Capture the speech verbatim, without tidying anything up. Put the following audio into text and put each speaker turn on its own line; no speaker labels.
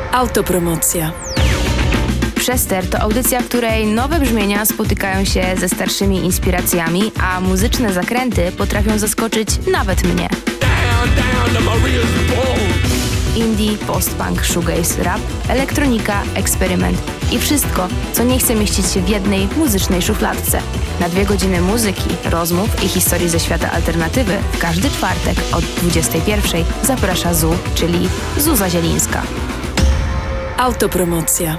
Autopromocja.
Przester to audycja, w której nowe brzmienia spotykają się ze starszymi inspiracjami, a muzyczne zakręty potrafią zaskoczyć nawet mnie. Indie, post-punk, shoegaze, rap, elektronika, eksperyment i wszystko, co nie chce mieścić się w jednej muzycznej szufladce. Na dwie godziny muzyki, rozmów i historii ze świata alternatywy w każdy czwartek od dwudziestej pierwszej zaprasza Zu, czyli Zuza Zielińska.
Autopromocja.